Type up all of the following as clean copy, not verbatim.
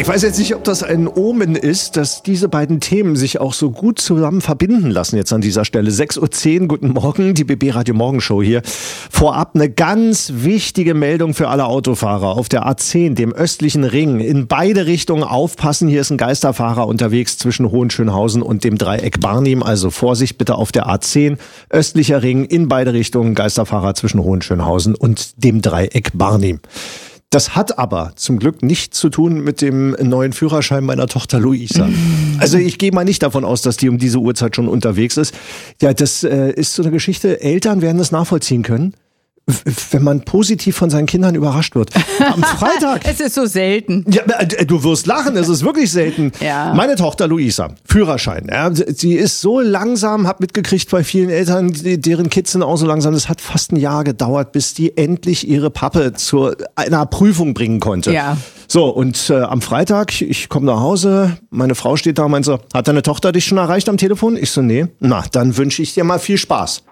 Ich weiß jetzt nicht, ob das ein Omen ist, dass diese beiden Themen sich auch so gut zusammen verbinden lassen jetzt an dieser Stelle. 6.10 Uhr, guten Morgen, die BB Radio Morgenshow hier. Vorab eine ganz wichtige Meldung für alle Autofahrer auf der A10, dem östlichen Ring. In beide Richtungen aufpassen, hier ist ein Geisterfahrer unterwegs zwischen Hohenschönhausen und dem Dreieck Barnim. Also Vorsicht bitte auf der A10, östlicher Ring, in beide Richtungen, Geisterfahrer zwischen Hohenschönhausen und dem Dreieck Barnim. Das hat aber zum Glück nichts zu tun mit dem neuen Führerschein meiner Tochter Luisa. Also ich gehe mal nicht davon aus, dass die um diese Uhrzeit schon unterwegs ist. Ja, das ist so eine Geschichte, Eltern werden das nachvollziehen können, wenn man positiv von seinen Kindern überrascht wird. Am Freitag. Es ist so selten. Ja, du wirst lachen, es ist wirklich selten. Ja. Meine Tochter Luisa, Führerschein. Ja, sie ist so langsam, hab mitgekriegt bei vielen Eltern, deren Kids sind auch so langsam. Es hat fast ein Jahr gedauert, bis die endlich ihre Pappe zu einer Prüfung bringen konnte. Ja. So, und am Freitag, ich komme nach Hause, meine Frau steht da und meint so, hat deine Tochter dich schon erreicht am Telefon? Ich so, nee. Na, dann wünsche ich dir mal viel Spaß.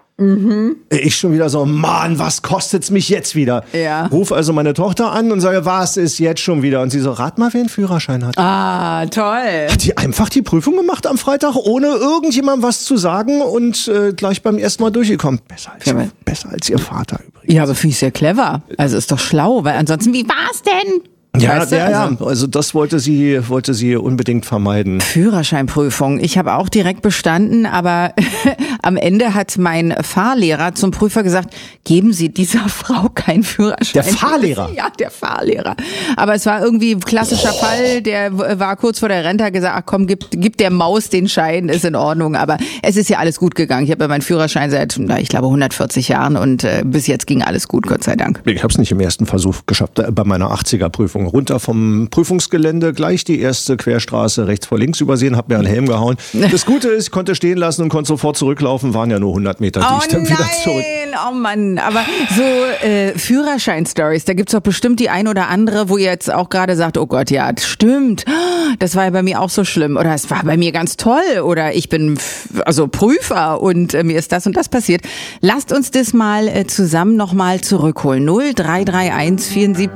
Ich schon wieder so, Mann, was kostet's mich jetzt wieder? Ja. Ruf also meine Tochter an und sage, was ist jetzt schon wieder? Und sie so, rat mal, wer einen Führerschein hat. Ah, toll. Hat die einfach die Prüfung gemacht am Freitag, ohne irgendjemandem was zu sagen und gleich beim ersten Mal durchgekommen. Besser als ihr Vater übrigens. Ja, aber finde ich sehr clever. Also ist doch schlau, weil ansonsten, wie war's denn? Ja, Weißt du, also das wollte sie unbedingt vermeiden. Führerscheinprüfung. Ich habe auch direkt bestanden, aber am Ende hat mein Fahrlehrer zum Prüfer gesagt, geben Sie dieser Frau keinen Führerschein. Der Fahrlehrer? Ja, der Fahrlehrer. Aber es war irgendwie ein klassischer Fall, der war kurz vor der Rente, hat gesagt, ach komm, gib der Maus den Schein, ist in Ordnung. Aber es ist ja alles gut gegangen. Ich habe ja meinen Führerschein seit, ich glaube, 140 Jahren und bis jetzt ging alles gut, Gott sei Dank. Ich habe es nicht im ersten Versuch geschafft, bei meiner 80er-Prüfung. Runter vom Prüfungsgelände, gleich die erste Querstraße rechts vor links übersehen, hab mir einen Helm gehauen. Das Gute ist, ich konnte stehen lassen und konnte sofort zurücklaufen, waren ja nur 100 Meter, die ich dann wieder zurück. Oh Mann, aber so Führerschein-Stories, da gibt's doch bestimmt die ein oder andere, wo ihr jetzt auch gerade sagt, oh Gott, ja, das stimmt, das war ja bei mir auch so schlimm oder es war bei mir ganz toll oder ich bin Prüfer und mir ist das und das passiert. Lasst uns das mal zusammen nochmal zurückholen. 0331 74